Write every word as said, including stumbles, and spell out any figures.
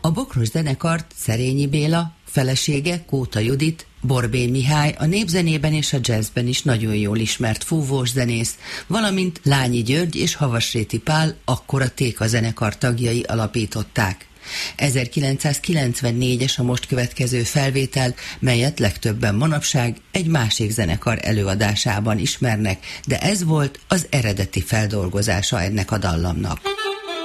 A Bokros zenekart Szerényi Béla, felesége Kóta Judit, Borbély Mihály a népzenében és a jazzben is nagyon jól ismert fúvós zenész, valamint Lányi György és Havasréti Pál, akkor a Téka zenekar tagjai alapították. ezerkilencszázkilencvennégyes a most következő felvétel, melyet legtöbben manapság egy másik zenekar előadásában ismernek, de ez volt az eredeti feldolgozása ennek a dallamnak.